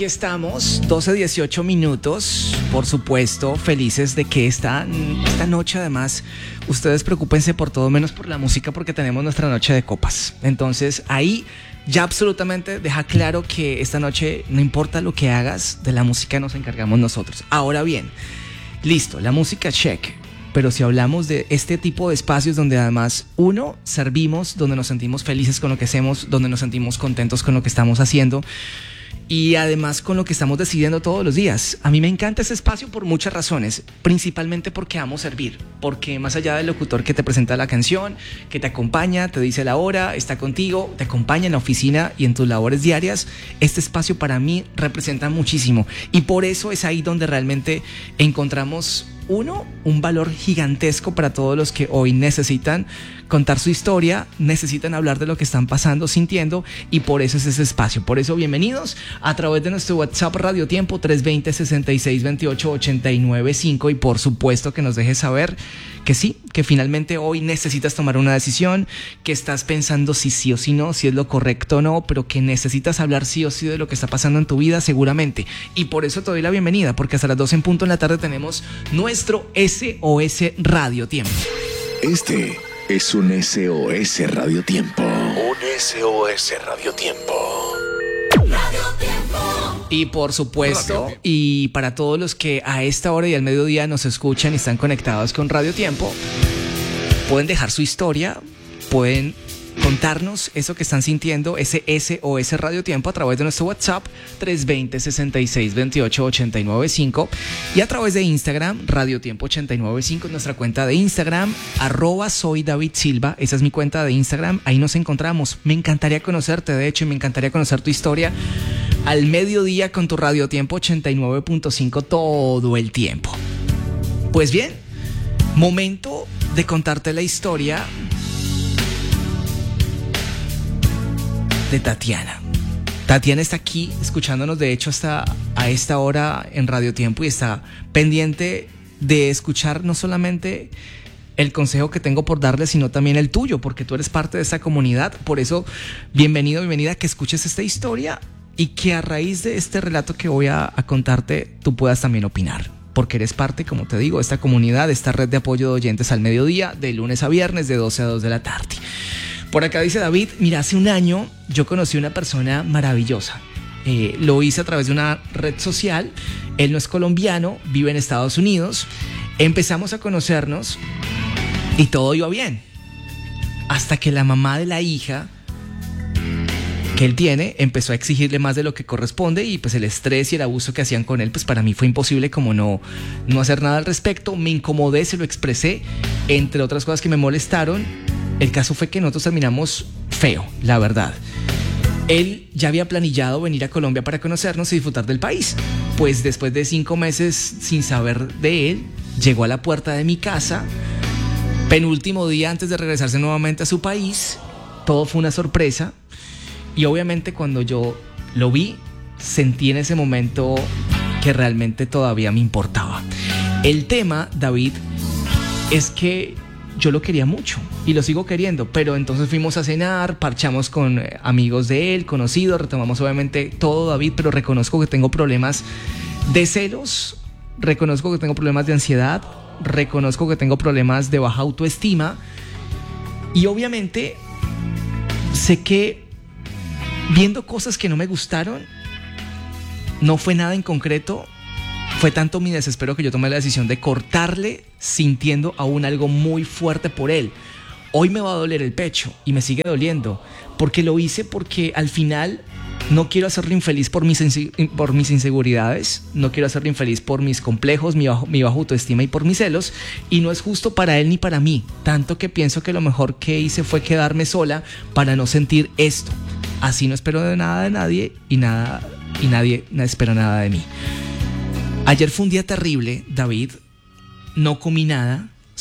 aquí estamos, 12:18 minutos, por supuesto, felices de que esta noche además, ustedes preocúpense por todo menos por la música porque tenemos nuestra noche de copas. Entonces ahí ya absolutamente deja claro que esta noche no importa lo que hagas, de la música nos encargamos nosotros. Ahora bien, listo, la música check. Pero si hablamos de este tipo de espacios donde además, uno, servimos, donde nos sentimos felices con lo que hacemos, donde nos sentimos contentos con lo que estamos haciendo y además con lo que estamos decidiendo todos los días. A mí me encanta ese espacio por muchas razones, principalmente porque amo servir, porque más allá del locutor que te presenta la canción, que te acompaña, te dice la hora, está contigo, te acompaña en la oficina y en tus labores diarias, este espacio para mí representa muchísimo y por eso es ahí donde realmente encontramos un valor gigantesco para todos los que hoy necesitan contar su historia, necesitan hablar de lo que están pasando, sintiendo, y por eso es ese espacio. Por eso, bienvenidos a través de nuestro WhatsApp Radio Tiempo 320-6628-895 y por supuesto que nos dejes saber que sí, que finalmente hoy necesitas tomar una decisión, que estás pensando si sí o si no, si es lo correcto o no, pero que necesitas hablar sí o sí de lo que está pasando en tu vida seguramente. Y por eso te doy la bienvenida, porque hasta las 12 en punto en la tarde tenemos nuestro SOS Radio Tiempo. Este es un SOS Radio Tiempo. Un SOS Radio Tiempo. Y por supuesto, y para todos los que a esta hora y al mediodía nos escuchan y están conectados con Radio Tiempo, pueden dejar su historia, pueden contarnos eso que están sintiendo, ese SOS Radio Tiempo a través de nuestro WhatsApp 320-6628-895 y a través de Instagram, Radio Tiempo 895, nuestra cuenta de Instagram, @soy David Silva, esa es mi cuenta de Instagram, ahí nos encontramos. Me encantaría conocerte, de hecho, y me encantaría conocer tu historia al mediodía con tu Radio Tiempo 89.5 todo el tiempo. Pues bien, momento de contarte la historia de Tatiana. Tatiana está aquí escuchándonos, de hecho, hasta a esta hora en Radio Tiempo y está pendiente de escuchar no solamente el consejo que tengo por darle, sino también el tuyo, porque tú eres parte de esta comunidad. Por eso, bienvenida, que escuches esta historia y que a raíz de este relato que voy a contarte, tú puedas también opinar. Porque eres parte, como te digo, de esta comunidad, de esta red de apoyo de oyentes al mediodía, de lunes a viernes, de 12 a 2 de la tarde. Por acá dice David, mira, hace un año yo conocí a una persona maravillosa. Lo hice a través de una red social. Él no es colombiano, vive en Estados Unidos. Empezamos a conocernos y todo iba bien. Hasta que la mamá de la hija que él tiene empezó a exigirle más de lo que corresponde y pues el estrés y el abuso que hacían con él, pues para mí fue imposible como no hacer nada al respecto. Me incomodé, se lo expresé, entre otras cosas que me molestaron. El caso fue que nosotros terminamos feo, la verdad. Él ya había planillado venir a Colombia para conocernos y disfrutar del país. Pues después de 5 meses sin saber de él, llegó a la puerta de mi casa, penúltimo día antes de regresarse nuevamente a su país. Todo fue una sorpresa. Y obviamente cuando yo lo vi, sentí en ese momento que realmente todavía me importaba. El tema, David, es que yo lo quería mucho y lo sigo queriendo, pero entonces fuimos a cenar, parchamos con amigos de él, conocidos, retomamos obviamente todo, David, pero reconozco que tengo problemas de celos, reconozco que tengo problemas de ansiedad, reconozco que tengo problemas de baja autoestima y obviamente sé que viendo cosas que no me gustaron, no fue nada en concreto. Fue tanto mi desespero que yo tomé la decisión de cortarle, sintiendo aún algo muy fuerte por él. Hoy me va a doler el pecho y me sigue doliendo, porque lo hice porque al final no quiero hacerlo infeliz por mis inseguridades, no quiero hacerlo infeliz por mis complejos, mi baja autoestima y por mis celos, y no es justo para él ni para mí, tanto que pienso que lo mejor que hice fue quedarme sola para no sentir esto. Así no espero de nada de nadie y nadie espera nada de mí. Ayer fue un día terrible, David. No comí nada.